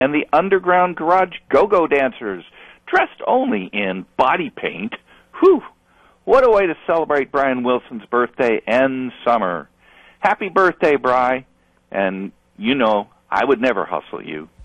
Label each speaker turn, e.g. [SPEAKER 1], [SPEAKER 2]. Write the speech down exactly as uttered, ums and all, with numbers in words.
[SPEAKER 1] and the Underground Garage Go-Go Dancers, dressed only in body paint. Whew! What a way to celebrate Brian Wilson's birthday and summer. Happy birthday, Bri. And you know, I would never hustle you.